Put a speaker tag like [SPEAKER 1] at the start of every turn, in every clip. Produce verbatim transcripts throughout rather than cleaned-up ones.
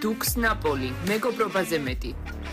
[SPEAKER 1] დუქს ნაპოლი, მეგობრობაზე მეტი.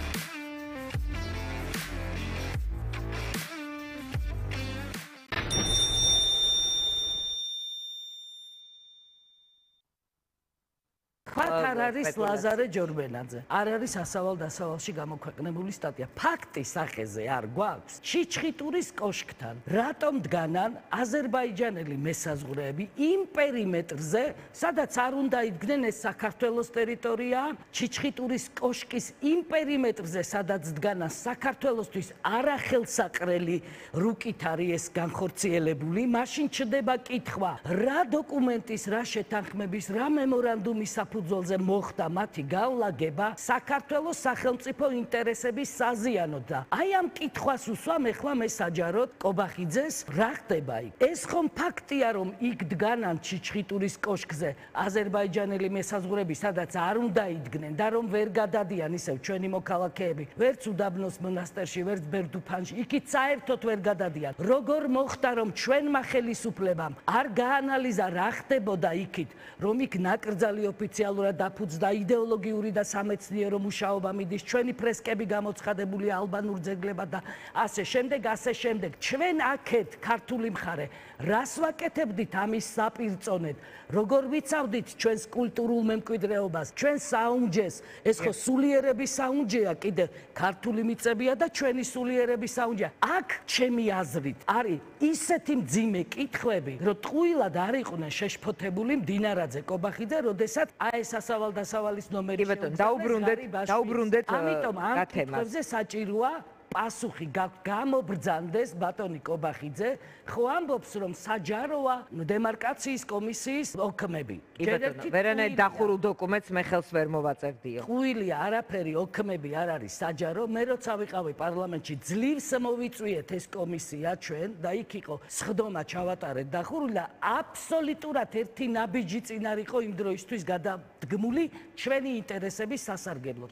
[SPEAKER 2] არ არის ლაზარე ჯორბენაძე. არ არის ასავალ დასავალში გამოქვეყნებული სტატია. ფაქტი სახეზე არ გვაქვს. ჩიჩხიტურის კოშკთან რატომ დგანან აზერბაიჯანელი მესაზღვრეები იმ პერიმეტრზე, სადაც არ უნდა იდგნენ ეს საქართველოს ტერიტორია, ჩიჩხიტურის კოშკის იმ პერიმეტრზე, სადაც დგანან საქართველოსთვის არახელსაყრელი რუკით არის ეს განხორციელებული, მაშინ ჩდება კითხვა, რა დოკუმენტის, რა შეთანხმების, რა მემორანდუმის საფუძველზე მოხდა მათი განლაგება საქართველოს სახელმწიფო ინტერესების საზიანოდ და აი ამ კითხვას უსვამ ეხლა მე საჯაროდ კობახიძეს რა ხდება იქ ეს ხომ ფაქტია რომ იქ დგანან ჩიჩხიტურის კოშკზე აზერბაიჯანელი მესაზღვრეები სადაც არ უნდა იდგნენ და რომ ვერ გადადიან ისევ ჩვენი მოქალაქეები ვერც უდაბნოს მონასტერში ვერც ბერდუფანში იქით საერთოდ ვერ გადადიან როგორ მოხდა რომ ჩვენმა ხელისუფლებამ არ გაანალიზა რა ხდებოდა იქით რომ იქ ნაკრძალი ოფიციალურად დაფუძნდა იდეოლოგიური და სამეცნიერო მუშაობა მიდის ჩვენი ფრესკები გამოცხადებული ალბანურ ძეგლებად და ასე შემდეგ ასე შემდეგ ჩვენ აქეთ ქართული მხარე რას ვაკეთებდით ამის საპირწონედ როგორ ვიცავდით ჩვენს კულტურულ მემკვიდრეობას ჩვენს საუნჯეს ეს ხო სულიერების საუნჯეა კიდე ქართული მიწებია და ჩვენი სულიერების საუნჯეა აქ ჩემი აზრით არის ისეთი მძიმე კითხვები რომ ტყუილად არ იყვნენ შეშფოთებული მდინარაძე კობახიძე როდესაც აი ეს ასავალ დასავალის ნომერი
[SPEAKER 3] დაუბრუნდეთ დაუბრუნდეთ
[SPEAKER 2] ამიტომ ამ კითხვებზე საჭიროა პასუხი გამობრძანდეს ბატონი კობახიძე ხო ამბობს რომ საჯაროა დემარკაციის კომისიის ოქმები
[SPEAKER 3] ვერანაირ დახურულ დოკუმენტს მე ხელს ვერ მოვაწევდიო
[SPEAKER 2] ყვილია არაფერი ოქმები არ არის საჯარო მე როცა ვიყავი პარლამენტში ძლივს მოვიწვიეთ ეს კომისია ჩვენ და იქ იყო სხდომა ჩავატარეთ დახურული და აბსოლუტურად ერთი ნაბიჯი წინ არ იყო იმ დროისთვის გადადგმული ჩვენი ინტერესების სასარგებლოდ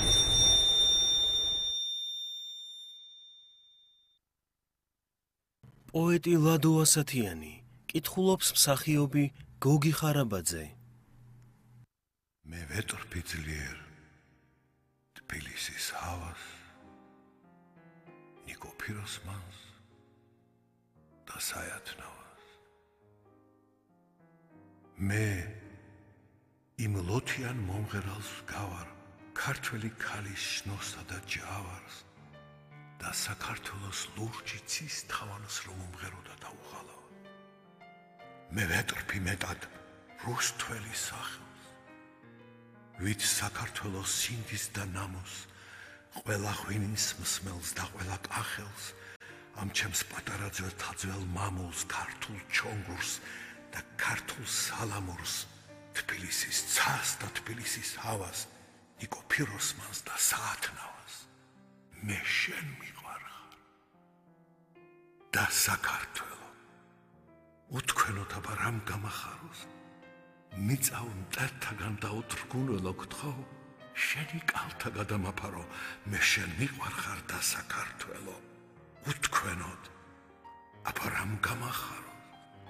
[SPEAKER 4] პოეტი ლადო ასათიანი კითხულობს მსახიობი გოგი ხარაბაძე
[SPEAKER 5] მე ვეტრფი ძლიერ თბილისის ჰავას ნიკო ფიროსმანს და საათნავას მე იმ ლოთიან მომღერალს გავარ ქართველი ქალის შნოსა და ჯავარს და საქართველოს ლურჯი ცის თავანს რომ უმღეროდა და უხალავ მე ვეტრფი მეტად რუსთველი სახელს ვით საქართველოს სინდის და ნამოს ყველა ღვინის მსმელს და ყველა კახელს ამ ჩემს პატარა ძველ მამულს ქართულ ჩონგურს და ქართულ სალამურს თბილისის ცას და თბილისის ჰავას ნიკო ფიროსმანს და საათნავას მე შენ მიყვარხარ და საქართველო უთქვენოთ აბა რამ გამახაროს მიწავნ მტერთაგან დაუთრგუნველო გთხოვ შენი კალთა გადამაფარო მე შენ მიყვარხარ და საქართველო უთქვენოთ აბა რამ გამახაროს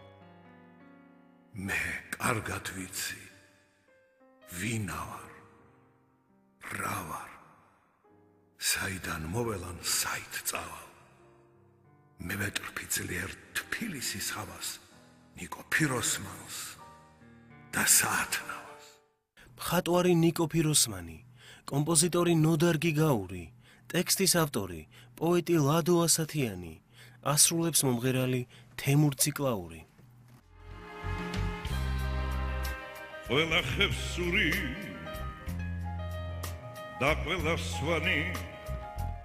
[SPEAKER 5] მე კარგად ვიცი ვინა ვარ რა ვარ საიდან მოველან საით წავალ მე ვეტრფი ძლიერ თბილისის ჰავას ნიკო ფიროსმანს და საათნავას
[SPEAKER 4] მხატვარი ნიკო ფიროსმანი კომპოზიტორი ნოდარ გიგაური ტექსტის ავტორი პოეტი ლადო ასათიანი ასრულებს მომღერალი თემურ ციკლაური
[SPEAKER 6] ყველა ხევსური და ყველა სვანი